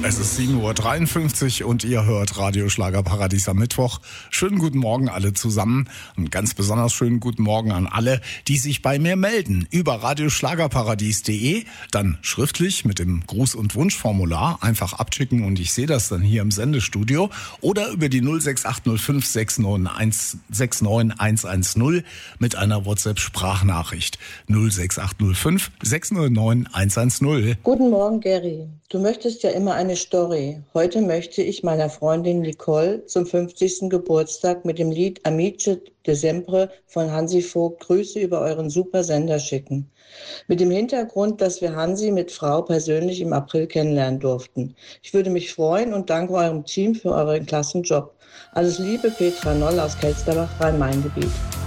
Es ist 7:53 Uhr und ihr hört Radio Schlagerparadies am Mittwoch. Schönen guten Morgen alle zusammen und ganz besonders schönen guten Morgen an alle, die sich bei mir melden. Über radioschlagerparadies.de, dann schriftlich mit dem Gruß- und Wunschformular einfach abschicken und ich sehe das dann hier im Sendestudio. Oder über die 06805 69110 mit einer WhatsApp-Sprachnachricht. 06805 609 110. Guten Morgen, Gary. Du möchtest ja immer eine Story. Heute möchte ich meiner Freundin Nicole zum 50. Geburtstag mit dem Lied Amice de Sempre von Hansi Vogt Grüße über euren super Sender schicken. Mit dem Hintergrund, dass wir Hansi mit Frau persönlich im April kennenlernen durften. Ich würde mich freuen und danke eurem Team für euren klassen Job. Alles Liebe, Petra Noll aus Kelsterbach, Rhein-Main-Gebiet.